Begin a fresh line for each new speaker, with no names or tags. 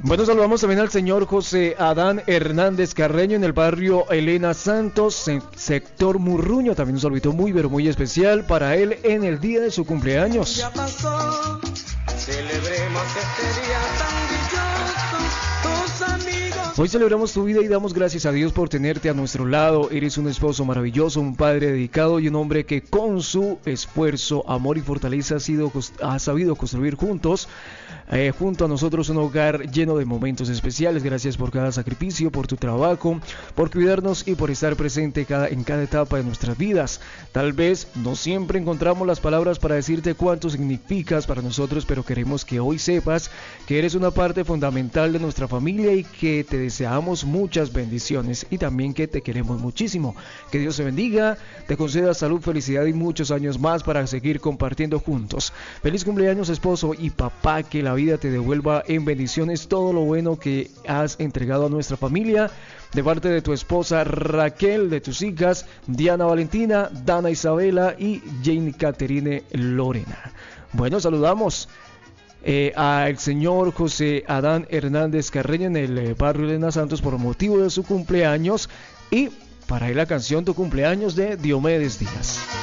Bueno, saludamos también al señor José Adán Hernández Carreño en el barrio Elena Santos, sector Murruño. También un saludito muy, pero muy especial para él en el día de su cumpleaños.
Ya pasó, celebremos este día tan dichoso, tus amigos.
Hoy celebramos tu vida y damos gracias a Dios por tenerte a nuestro lado. Eres un esposo maravilloso, un padre dedicado y un hombre que con su esfuerzo, amor y fortaleza ha sabido construir junto a nosotros un hogar lleno de momentos especiales. Gracias por cada sacrificio, por tu trabajo, por cuidarnos y por estar presente en cada etapa de nuestras vidas. Tal vez no siempre encontramos las palabras para decirte cuánto significas para nosotros, pero queremos que hoy sepas que eres una parte fundamental de nuestra familia y que te deseamos muchas bendiciones y también que te queremos muchísimo. Que Dios te bendiga, te conceda salud, felicidad y muchos años más para seguir compartiendo juntos. Feliz cumpleaños, esposo y papá, que la vida te devuelva en bendiciones todo lo bueno que has entregado a nuestra familia, de parte de tu esposa Raquel, de tus hijas Diana Valentina, Dana Isabela y Jane Caterine Lorena. Bueno, saludamos al señor José Adán Hernández Carreño en el barrio Elena Santos por motivo de su cumpleaños, y para él la canción Tu cumpleaños de Diomedes Díaz.